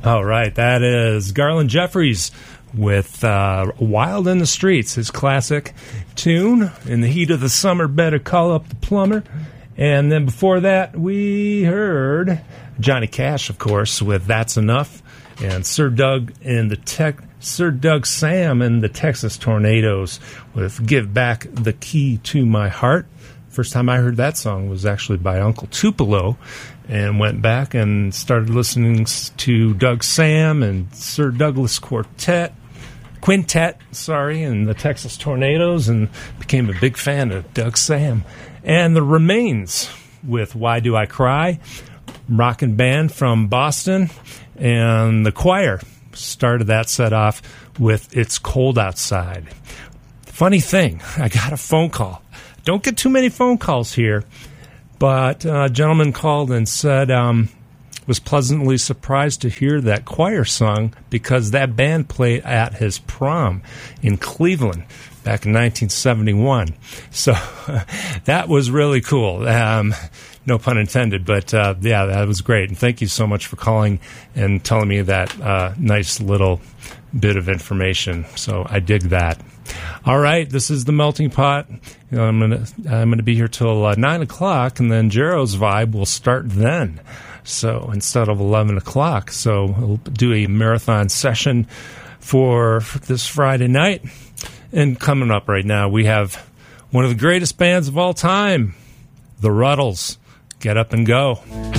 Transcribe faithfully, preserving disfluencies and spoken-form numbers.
All right, that is Garland Jeffries with uh, Wild in the Streets, his classic tune. In the heat of the summer, better call up the plumber. And then before that, we heard Johnny Cash, of course, with That's Enough, and Sir Doug in the tech, Sir Doug Sam and the Texas Tornadoes with Give Back the Key to My Heart. First time I heard that song was actually by Uncle Tupelo, and went back and started listening to Doug Sam and Sir Douglas Quartet, Quintet, sorry, and the Texas Tornadoes, and became a big fan of Doug Sam. And the Remains with Why Do I Cry, rockin' band from Boston, and the Choir started that set off with It's Cold Outside. Funny thing, I got a phone call. Don't get too many phone calls here, but a gentleman called and said um, was pleasantly surprised to hear that Choir song because that band played at his prom in Cleveland back in nineteen seventy-one. So that was really cool. Um, no pun intended, but uh, yeah, that was great. And thank you so much for calling and telling me that uh, nice little bit of information. So I dig that. All right, this is the Melting Pot. You know, I'm gonna I'm gonna be here till uh, nine o'clock, and then Jero's Vibe will start then. So instead of eleven o'clock, so we'll do a marathon session for this Friday night. And coming up right now, we have one of the greatest bands of all time, the Ruddles. Get up and go.